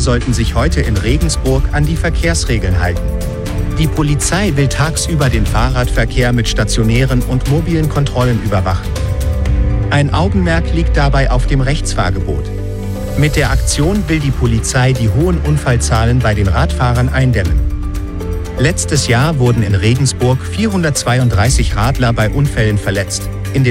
sollten sich heute in Regensburg an die Verkehrsregeln halten. Die Polizei will tagsüber den Fahrradverkehr mit stationären und mobilen Kontrollen überwachen. Ein Augenmerk liegt dabei auf dem Rechtsfahrgebot. Mit der Aktion will die Polizei die hohen Unfallzahlen bei den Radfahrern eindämmen. Letztes Jahr wurden in Regensburg 432 Radler bei Unfällen verletzt.